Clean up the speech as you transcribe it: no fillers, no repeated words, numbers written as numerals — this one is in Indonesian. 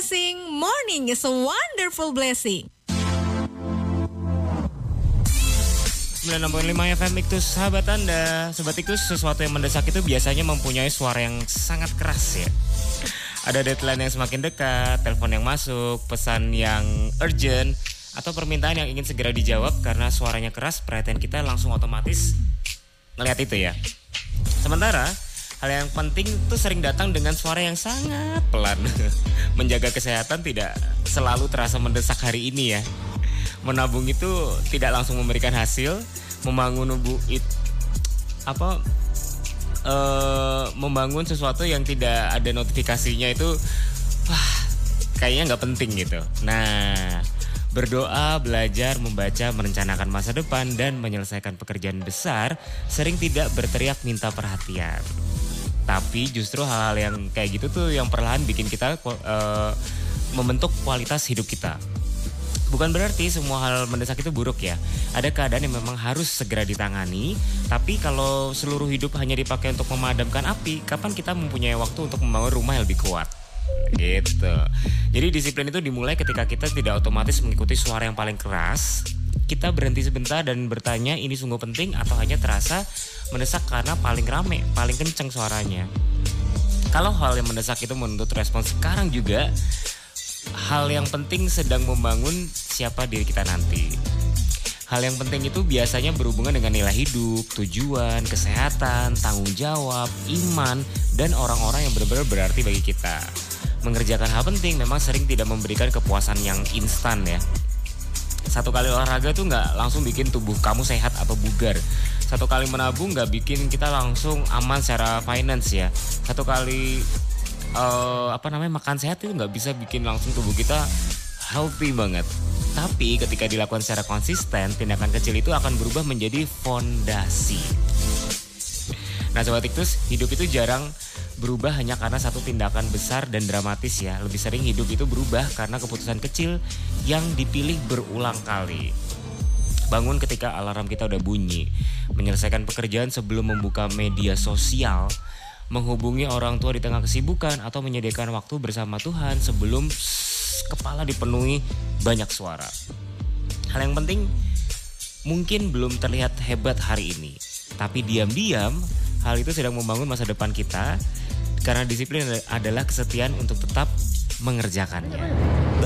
blessing. Morning is a wonderful blessing. 96.5 FM Iktus, sahabat Anda. Sobat Iktus, sesuatu yang mendesak itu biasanya mempunyai suara yang sangat keras ya. Ada deadline yang semakin dekat, telepon yang masuk, pesan yang urgent, atau permintaan yang ingin segera dijawab. Karena suaranya keras, perhatian kita langsung otomatis ngeliat itu ya. Sementara hal yang penting itu sering datang dengan suara yang sangat pelan. Menjaga kesehatan tidak selalu terasa mendesak hari ini ya. Menabung itu tidak langsung memberikan hasil. Membangun sesuatu yang tidak ada notifikasinya itu kayaknya nggak penting gitu. Nah, berdoa, belajar, membaca, merencanakan masa depan dan menyelesaikan pekerjaan besar sering tidak berteriak minta perhatian. Tapi justru hal-hal yang kayak gitu tuh yang perlahan bikin kita membentuk kualitas hidup kita. Bukan berarti semua hal mendesak itu buruk ya. Ada keadaan yang memang harus segera ditangani. Tapi kalau seluruh hidup hanya dipakai untuk memadamkan api, kapan kita mempunyai waktu untuk membangun rumah yang lebih kuat? Gitu. Jadi disiplin itu dimulai ketika kita tidak otomatis mengikuti suara yang paling keras. Kita berhenti sebentar dan bertanya, ini sungguh penting atau hanya terasa mendesak karena paling rame, paling kenceng suaranya. Kalau hal yang mendesak itu menuntut respon sekarang juga, hal yang penting sedang membangun siapa diri kita nanti. Hal yang penting itu biasanya berhubungan dengan nilai hidup, tujuan, kesehatan, tanggung jawab, iman, dan orang-orang yang benar-benar berarti bagi kita. Mengerjakan hal penting memang sering tidak memberikan kepuasan yang instan ya. Satu kali olahraga tuh gak langsung bikin tubuh kamu sehat atau bugar. Satu kali menabung gak bikin kita langsung aman secara finance ya. Satu kali makan sehat itu nggak bisa bikin langsung tubuh kita healthy banget. Tapi ketika dilakukan secara konsisten, tindakan kecil itu akan berubah menjadi fondasi. Nah Sobat Iktus, hidup itu jarang berubah hanya karena satu tindakan besar dan dramatis ya. Lebih sering hidup itu berubah karena keputusan kecil yang dipilih berulang kali. Bangun ketika alarm kita udah bunyi, menyelesaikan pekerjaan sebelum membuka media sosial, menghubungi orang tua di tengah kesibukan, atau menyediakan waktu bersama Tuhan sebelum kepala dipenuhi banyak suara. Hal yang penting mungkin belum terlihat hebat hari ini, tapi diam-diam hal itu sedang membangun masa depan kita, karena disiplin adalah kesetiaan untuk tetap mengerjakannya.